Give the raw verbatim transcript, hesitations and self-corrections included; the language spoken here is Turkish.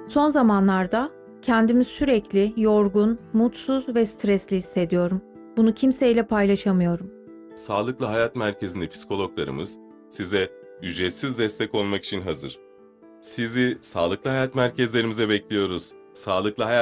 Son zamanlarda kendimi sürekli yorgun, mutsuz ve stresli hissediyorum. Bunu kimseyle paylaşamıyorum. Sağlıklı Hayat Merkezi'nde psikologlarımız size ücretsiz destek olmak için hazır. Sizi Sağlıklı Hayat Merkezlerimize bekliyoruz. Sağlıklı Hayat